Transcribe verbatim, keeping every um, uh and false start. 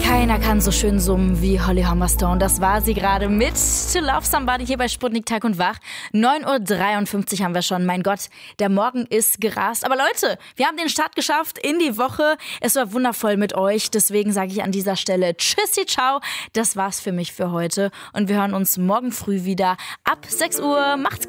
Keiner kann so schön summen wie Holly Humberstone. Das war sie gerade mit To Love Somebody hier bei Sputnik Tag und Wach. neun Uhr dreiundfünfzig haben wir schon. Mein Gott, der Morgen ist gerast. Aber Leute, wir haben den Start geschafft in die Woche. Es war wundervoll mit euch. Deswegen sage ich an dieser Stelle Tschüssi, ciao. Das war's für mich für heute. Und wir hören uns morgen früh wieder ab sechs Uhr. Macht's gut.